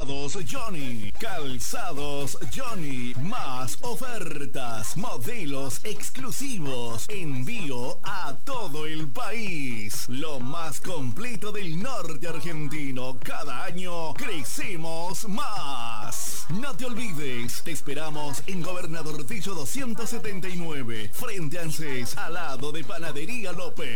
Calzados Johnny. Calzados Johnny. Más ofertas, modelos exclusivos, envío a todo el país. Lo más completo del norte argentino. Cada año crecemos más. No te olvides, te esperamos en Gobernador Tillo 279, frente a ANSES, al lado de Panadería López.